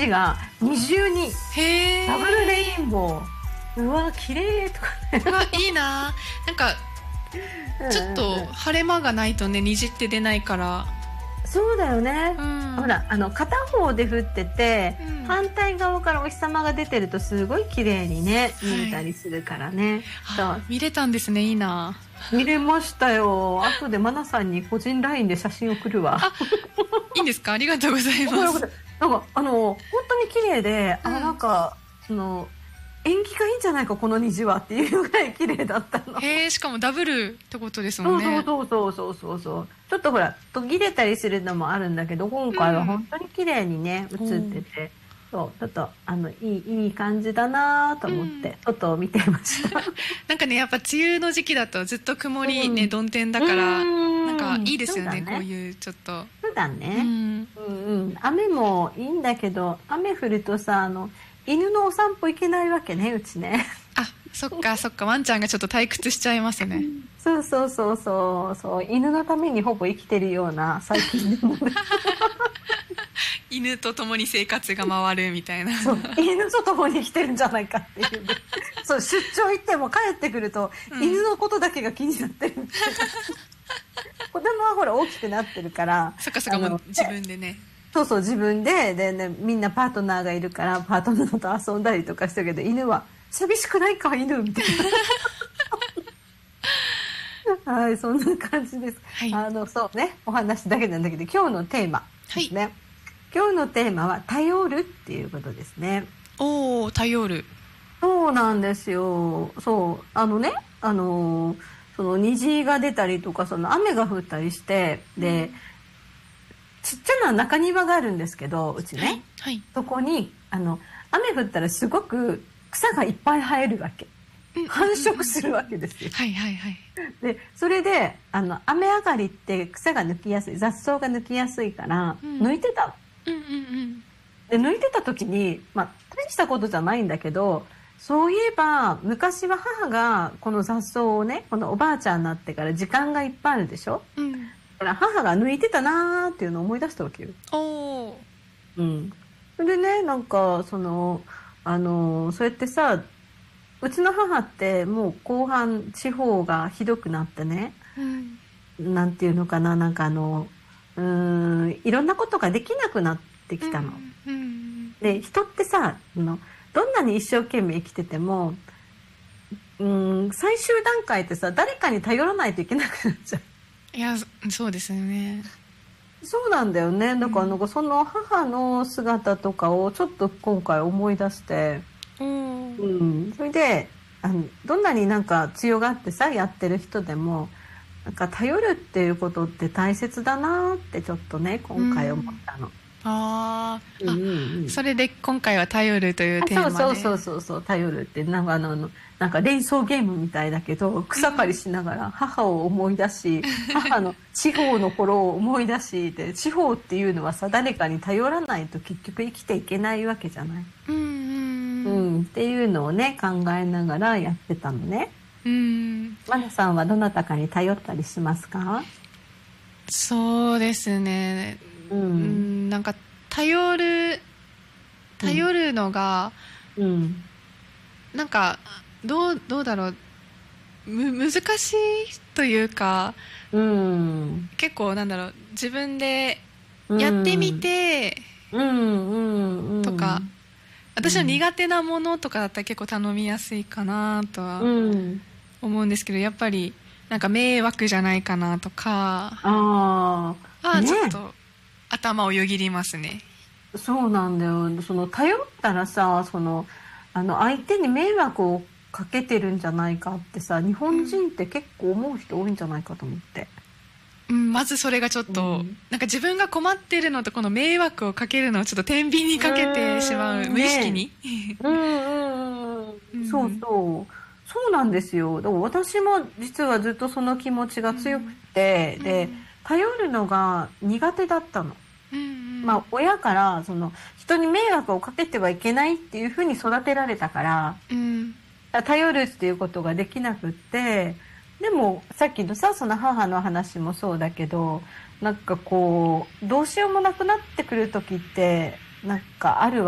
が二重にへー、 ダブルレインボー、うわ綺麗とかね。 うわいいな。なんかちょっと晴れ間がないとね、虹って出ないから。 そうだよね、 うん、 ほら片方で降ってて、 うん、 反対側からお日様が出てるとすごい綺麗にね見えたりするからね、 はい、見れたんですね。いいな。 見れましたよ。後でマナさんに個人 LINE で写真送るわ。 いいんですか？ありがとうございます。 なんか本当に綺麗で、なんか縁起がいいんじゃないかこの虹はっていうぐらい綺麗だったの。 へえ、しかもダブルってことですもんね。 そうちょっとほら途切れたりするのもあるんだけど、今回は本当に綺麗にね映ってて、そうちょっといい感じだなと思って外を見てましたなんかね、やっぱ梅雨の時期だとずっと曇りね、曇天だから、なんかいいですよね、こういうちょっと。 そうだね、雨もいいんだけど、雨降るとさ犬のお散歩行けないわけね、うちね。 あ、そっかワンちゃんがちょっと退屈しちゃいますね。 そう犬のためにほぼ生きてるような最近でも犬と共に生活が回るみたいな。 そう犬と共に生きてるんじゃないかっていうそう出張行っても帰ってくると、犬のことだけが気になってる子供はほら大きくなってるから、 そっかもう自分でね。 そう自分でね、みんなパートナーがいるからパートナーと遊んだりとかしたけど、犬は寂しくないか犬みたいなはい、そんな感じです、はい、そうね、お話だけなんだけど、今日のテーマですね、はい、今日のテーマは頼るっていうことですね。 おー、頼る。 そうなんですよ。そうその虹が出たりとか、その雨が降ったりして、で、ちっちゃな中庭があるんですけど、うちね、 はいはい、 そこに雨降ったらすごく草がいっぱい生えるわけ、繁殖するわけですよ。 はいはいはい。 でそれで雨上がりって草が抜きやすい、雑草が抜きやすいから、抜いてた、で抜いてた時に、大したことじゃないんだけど、そういえば昔は母がこの雑草をね、このおばあちゃんになってから時間がいっぱいあるでしょ、だから母が抜いてたなーっていうのを思い出したわけよ。 おー、それでね、なんかそうやってさ、うちの母ってもう後半地方がひどくなってね、なんていうのかな、なんかいろんなことができなくなってきたの、で人ってさ、どんなに一生懸命生きてても、最終段階ってさ、誰かに頼らないといけなくなっちゃう。 いや、そうですよね。 そうなんだよね。だからなんかその母の姿とかをちょっと今回思い出して、それでどんなになんか強がってさやってる人でも、なんか頼るっていうことって大切だなってちょっとね今回思ったの。 それで今回は頼るというテーマで。 そう頼るってなんか連想ゲームみたいだけど、草刈りしながら母を思い出し、母の地方の頃を思い出しで、地方っていうのはさ、誰かに頼らないと結局生きていけないわけじゃない。っていうのをね考えながらやってたのね。マナさんはどなたかに頼ったりしますか？ そうですね、なんか頼るのが、なんかどうだろう、難しいというか、結構なんだろう、自分でやってみてとか、私は苦手なものとかだったら結構頼みやすいかなとは思うんですけど、やっぱりなんか迷惑じゃないかなとか、ちょっと頭をよぎりますね。 そうなんだよ。頼ったらさ、相手に迷惑をかけてるんじゃないかってさ、日本人って結構思う人多いんじゃないかと思って。 まずそれがちょっと、なんか自分が困ってるのとこの迷惑をかけるのをちょっと天秤にかけてしまう、無意識に。 そうなんですよ。でも私も実はずっとその気持ちが強くて、で頼るのが苦手だったの。親から人に迷惑をかけてはいけないっていうふうに育てられたから、頼るっていうことができなくって、でもさっきのさ、その母の話もそうだけど、なんかこうどうしようもなくなってくる時ってなんかあるわ